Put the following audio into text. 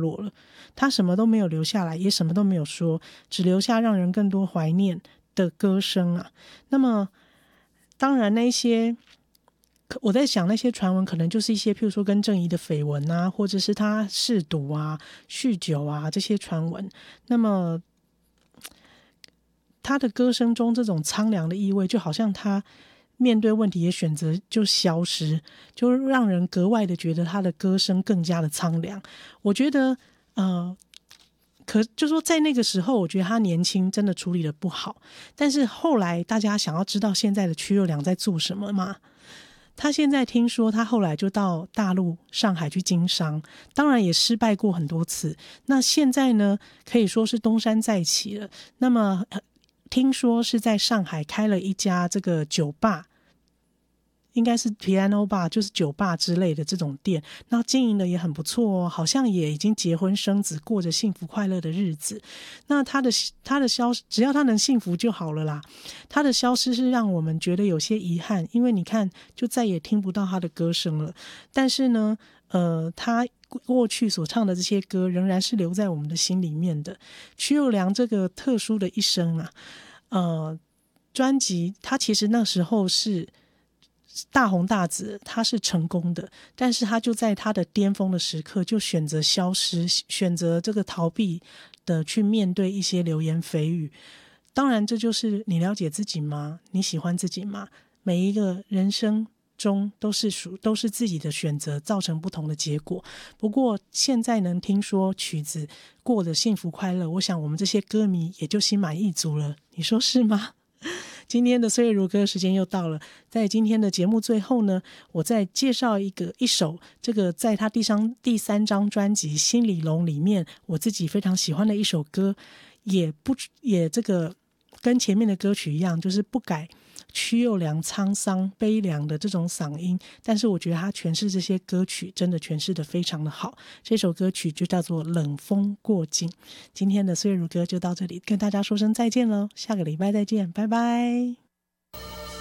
落了，他什么都没有留下来，也什么都没有说，只留下让人更多怀念的歌声啊。那么当然那些我在想，那些传闻可能就是一些譬如说跟郑怡的绯闻啊，或者是他嗜赌啊、酗酒啊这些传闻。那么他的歌声中这种苍凉的意味，就好像他面对问题也选择就消失，就让人格外的觉得他的歌声更加的苍凉。我觉得就说在那个时候，我觉得他年轻真的处理的不好。但是后来大家想要知道现在的曲友良在做什么吗？他现在听说他后来就到大陆上海去经商，当然也失败过很多次。那现在呢，可以说是东山再起了。那么听说是在上海开了一家这个酒吧，应该是 piano bar， 就是酒吧之类的这种店，那经营的也很不错哦，好像也已经结婚生子，过着幸福快乐的日子。那他的消失，只要他能幸福就好了啦。他的消失是让我们觉得有些遗憾，因为你看，就再也听不到他的歌声了。但是呢，他过去所唱的这些歌，仍然是留在我们的心里面的。曲友良这个特殊的一生啊，专辑他其实那时候是大红大紫，他是成功的，但是他就在他的巅峰的时刻就选择消失，选择这个逃避的去面对一些流言蜚语。当然这就是你了解自己吗？你喜欢自己吗？每一个人生中都是自己的选择造成不同的结果。不过现在能听说曲子过得幸福快乐，我想我们这些歌迷也就心满意足了，你说是吗？今天的岁月如歌时间又到了，在今天的节目最后呢，我再介绍一首这个在他第三张专辑《心里龙》里面我自己非常喜欢的一首歌，也这个跟前面的歌曲一样，就是不改曲友良沧桑悲凉的这种嗓音，但是我觉得他诠释这些歌曲真的诠释的非常的好。这首歌曲就叫做《冷风过境》。今天的岁月如歌就到这里，跟大家说声再见喽，下个礼拜再见，拜拜。